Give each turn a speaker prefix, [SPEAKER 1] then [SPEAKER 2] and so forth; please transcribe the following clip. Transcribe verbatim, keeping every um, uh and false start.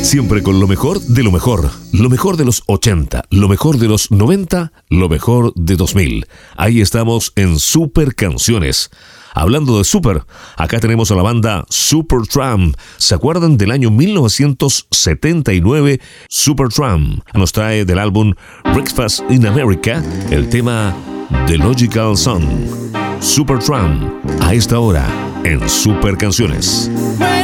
[SPEAKER 1] Siempre con lo mejor de lo mejor. Lo mejor de los ochenta, lo mejor de los noventa, lo mejor de dos mil. Ahí estamos en Super Canciones. Hablando de Super, acá tenemos a la banda Supertramp. ¿Se acuerdan del año mil novecientos setenta y nueve? Supertramp nos trae del álbum Breakfast in America el tema The Logical Song. Supertramp, a esta hora en Super Canciones.